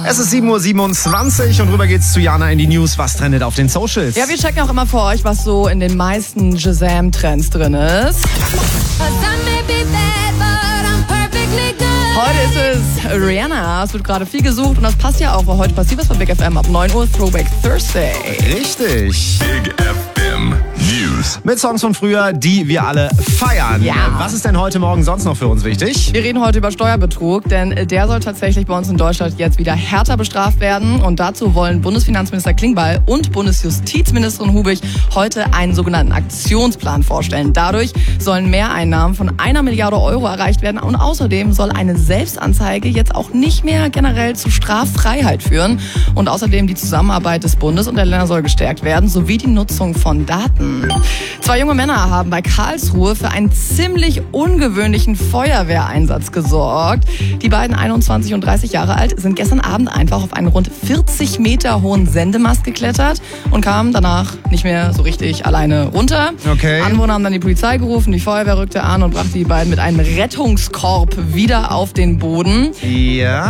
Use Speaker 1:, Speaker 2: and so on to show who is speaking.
Speaker 1: Es ist 7:27 Uhr und rüber geht's zu Jana in die News. Was trendet auf den Socials?
Speaker 2: Ja, wir checken auch immer für euch, was so in den meisten Shazam-Trends drin ist. Heute ist es Rihanna. Es wird gerade viel gesucht und das passt ja auch, weil heute passiert was bei Big FM ab 9 Uhr, Throwback Thursday.
Speaker 1: Richtig.
Speaker 3: Big FM News.
Speaker 1: Mit Songs von früher, die wir alle feiern.
Speaker 2: Ja.
Speaker 1: Was ist denn heute Morgen sonst noch für uns wichtig?
Speaker 2: Wir reden heute über Steuerbetrug, denn der soll tatsächlich bei uns in Deutschland jetzt wieder härter bestraft werden. Und dazu wollen Bundesfinanzminister Klingbeil und Bundesjustizministerin Hubig heute einen sogenannten Aktionsplan vorstellen. Dadurch sollen Mehreinnahmen von 1 Milliarde Euro erreicht werden. Und außerdem soll eine Selbstanzeige jetzt auch nicht mehr generell zu Straffreiheit führen. Und außerdem die Zusammenarbeit des Bundes und der Länder soll gestärkt werden, sowie die Nutzung von Daten. 2 junge Männer haben bei Karlsruhe für einen ziemlich ungewöhnlichen Feuerwehreinsatz gesorgt. Die beiden, 21 und 30 Jahre alt, sind gestern Abend einfach auf einen rund 40 Meter hohen Sendemast geklettert und kamen danach nicht mehr so richtig alleine runter.
Speaker 1: Okay.
Speaker 2: Anwohner haben dann die Polizei gerufen, die Feuerwehr rückte an und brachte die beiden mit einem Rettungskorb wieder auf den Boden.
Speaker 1: Ja.